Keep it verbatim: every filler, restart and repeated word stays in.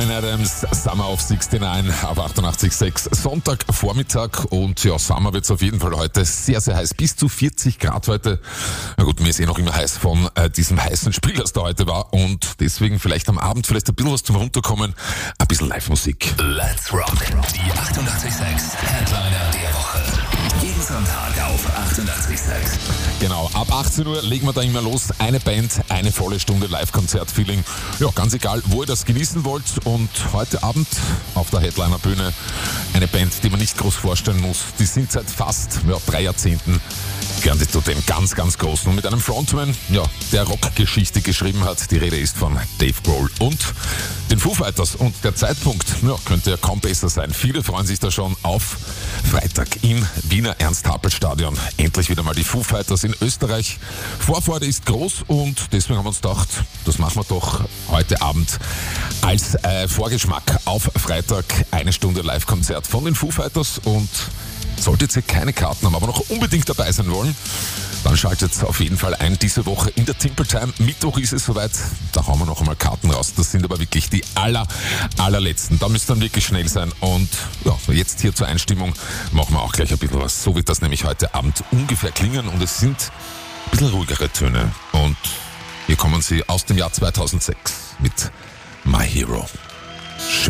Bryan Adams, Summer of neunundsiebzig auf achtundachtzig Komma sechs. Sonntagvormittag und ja, Sommer wird es auf jeden Fall heute sehr, sehr heiß. Bis zu vierzig Grad heute. Na gut, mir ist eh noch immer heiß von äh, diesem heißen Spiel, das da heute war. Und deswegen vielleicht am Abend vielleicht ein bisschen was zum Runterkommen. Ein bisschen Live-Musik. Let's rock. Die achtundachtzig Komma sechs Headliner der Woche. Jeden Sonntag auf achtundachtzig Komma sechs. Genau, ab achtzehn Uhr legen wir da immer los. Eine Band, eine volle Stunde Live-Konzert-Feeling. Ja, ganz egal, wo ihr das genießen wollt. Und heute Abend auf der Headliner-Bühne eine Band, die man nicht groß vorstellen muss. Die sind seit fast ja, drei Jahrzehnten gehören zu den ganz, ganz Großen. Und mit einem Frontman, ja, der Rockgeschichte geschrieben hat. Die Rede ist von Dave Grohl und den Foo Fighters. Und der Zeitpunkt, ja, könnte ja kaum besser sein. Viele freuen sich da schon auf Freitag im Wiener Ernst-Happel-Stadion. Endlich wieder mal die Foo Fighters in Österreich. Vorfreude ist groß und deswegen haben wir uns gedacht, das machen wir doch heute Abend als äh, Vorgeschmack auf Freitag. Eine Stunde Live-Konzert von den Foo Fighters. Und solltet ihr keine Karten haben, aber noch unbedingt dabei sein wollen, dann schaltet auf jeden Fall ein diese Woche in der Timple Time. Mittwoch ist es soweit, da hauen wir noch einmal Karten raus. Das sind aber wirklich die aller, allerletzten. Da müsst ihr dann wirklich schnell sein. Und ja, jetzt hier zur Einstimmung machen wir auch gleich ein bisschen was. So wird das nämlich heute Abend ungefähr klingen. Und es sind ein bisschen ruhigere Töne. Und hier kommen sie aus dem Jahr zweitausendsechs mit My Hero.